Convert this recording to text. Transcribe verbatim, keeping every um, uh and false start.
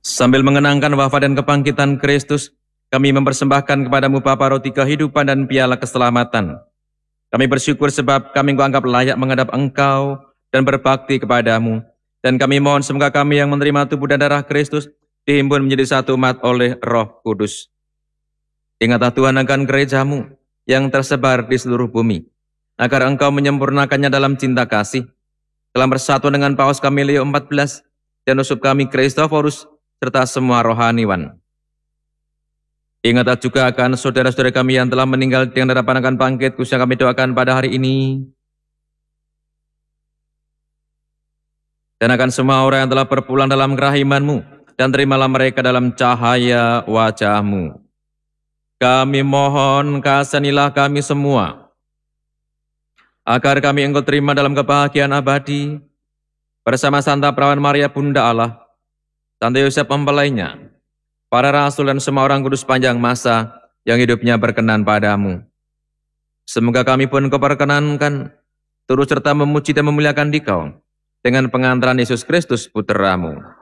Sambil mengenangkan wafat dan kebangkitan Kristus, kami mempersembahkan kepadamu Bapa roti kehidupan dan piala keselamatan. Kami bersyukur sebab kami kuanggap layak menghadap Engkau dan berbakti kepadamu. Dan kami mohon semoga kami yang menerima tubuh dan darah Kristus dihimpun menjadi satu umat oleh Roh Kudus. Ingatlah Tuhan akan gerejamu yang tersebar di seluruh bumi, agar Engkau menyempurnakannya dalam cinta kasih, dalam persatuan dengan Paus kami Leo empat belas dan uskup kami Kristoforus, serta semua rohaniwan. Ingatlah juga akan saudara-saudara kami yang telah meninggal dengan harapan akan bangkit, khususnya kami doakan pada hari ini. Dan akan semua orang yang telah berpulang dalam kerahiman-Mu, dan terimalah mereka dalam cahaya wajah-Mu. Kami mohon kasihanilah kami semua, agar kami Engkau terima dalam kebahagiaan abadi, bersama Santa Perawan Maria Bunda Allah, Santo Yosef mempelainya, para rasul dan semua orang kudus panjang masa yang hidupnya berkenan padamu. Semoga kami pun Engkau perkenankan turut serta memuji dan memuliakan Dikau dengan pengantaran Yesus Kristus Putramu.